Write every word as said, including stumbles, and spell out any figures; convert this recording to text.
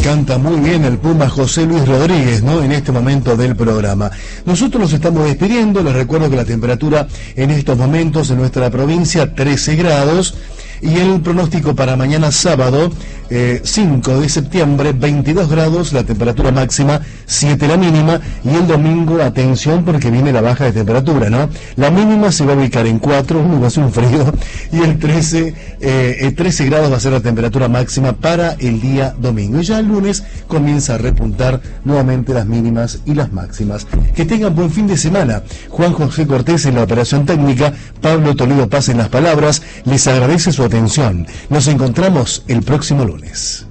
canta muy bien el Puma José Luis Rodríguez, ¿no? En este momento del programa. Nosotros nos estamos despidiendo. Les recuerdo que la temperatura en estos momentos en nuestra provincia, trece grados. Y el pronóstico para mañana sábado, eh, cinco de septiembre, veintidós grados, la temperatura máxima, siete la mínima, y el domingo, atención, porque viene la baja de temperatura, ¿no? La mínima se va a ubicar en cuatro, uh, va a ser un frío, y el trece, eh, trece grados va a ser la temperatura máxima para el día domingo. Y ya el lunes comienza a repuntar nuevamente las mínimas y las máximas. Que tengan buen fin de semana. Juan José Cortés en la operación técnica, Pablo Toledo Paz en las palabras, les agradece su atención. Nos encontramos el próximo lunes.